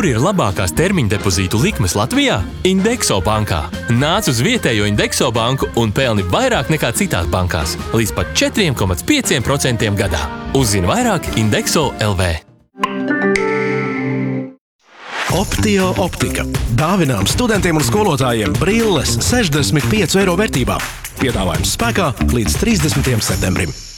Kur ir labākās termiņa depozītu likmes Latvijā? Indexo bankā. Nāc uz vietējo Indexo banku un pelni vairāk nekā citās bankās. Līdz pat 4,5% gadā. Uzzini vairāk Indexo LV. Optio optika. Dāvinām studentiem un skolotājiem brilles 65 € vērtībā. Piedāvājums spēkā līdz 30. septembrim.